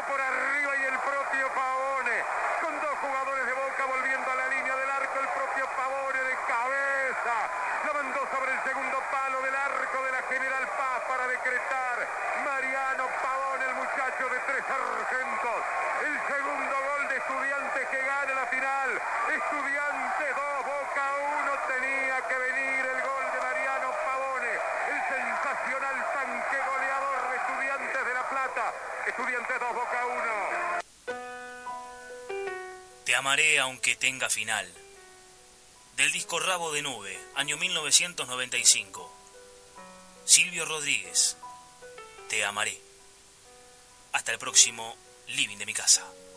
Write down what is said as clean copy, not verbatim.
por arriba y el propio Pavone, con dos jugadores de Boca volviendo a la línea del arco, el propio Pavone de cabeza, la mandó sobre el segundo palo del arco de la General Paz para decretar Mariano Pavone, el muchacho de 3 argentos, el segundo gol de Estudiantes que gana la final. Estudiantes 2, Boca 1, tenía que venir el gol de Mariano Pavone, el sensacional tanque goleador de Estudiantes de La Plata. Estudiantes 2, Boca 1. Te amaré aunque tenga final. Del disco Rabo de Nube, año 1995. Silvio Rodríguez, Te amaré. Hasta el próximo Living de mi casa.